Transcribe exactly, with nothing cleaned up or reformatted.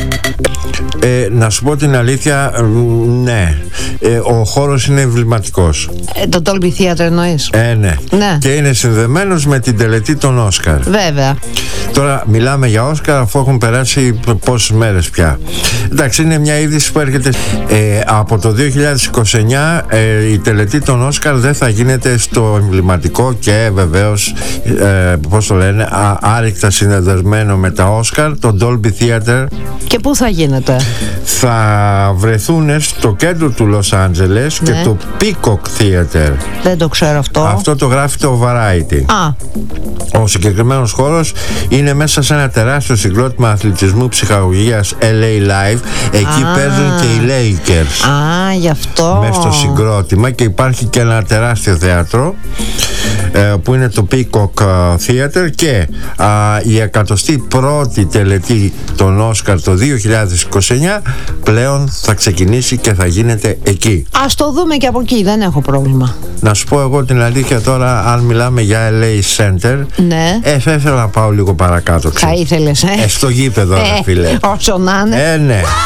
Ε, να σου πω την αλήθεια, ναι. Ε, ο χώρος είναι εμβληματικός. Ε, το Dolby Theatre εννοείς? Ε, ναι. Ναι. Και είναι συνδεμένος με την τελετή των Όσκαρ. Βέβαια. Τώρα μιλάμε για Όσκαρ αφού έχουν περάσει πόσες μέρες πια. Εντάξει, είναι μια είδηση που έρχεται ε, από το δύο χιλιάδες είκοσι εννιά. ε, η τελετή των Όσκαρ δεν θα γίνεται στο εμβληματικό και βεβαίως ε, πώς το λένε, α, άρρηκτα συνδεδεμένο με τα Όσκαρ, το Dolby Theatre. Και πού θα γίνεται? Θα βρεθούν στο κέντρο του Λος Άντζελες, ναι, και το Peacock Theatre. Δεν το ξέρω αυτό. Αυτό το γράφει το Variety. Α. Ο συγκεκριμένος χώρος είναι μέσα σε ένα τεράστιο συγκρότημα αθλητισμού ψυχαγωγίας ελ έι Live. Εκεί Α. παίζουν και οι Lakers. Α, γι' αυτό. Μέσα στο συγκρότημα, και υπάρχει και ένα τεράστιο θέατρο ε, που είναι το Peacock Theatre, και α, η εκατοστή πρώτη τελετή των Όσκαρ το δύο χιλιάδες είκοσι εννιά πλέον θα ξεκινήσει και θα γίνεται εκεί. Ας το δούμε και από εκεί, δεν έχω πρόβλημα. Να σου πω εγώ την αλήθεια τώρα, αν μιλάμε για ελ έι Center, ναι, ε, θα ήθελα να πάω λίγο παρακάτω. Θα ήθελες, ε? ε στο γήπεδο, ε, φίλε. Όσο να είναι. Ε, ναι.